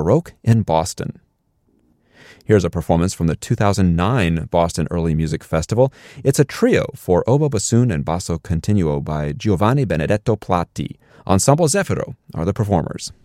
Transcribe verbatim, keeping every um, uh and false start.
Baroque in Boston. Here's a performance from the two thousand nine Boston Early Music Festival. It's a trio for oboe, bassoon, and basso continuo by Giovanni Benedetto Platti. Ensemble Zefiro are the performers.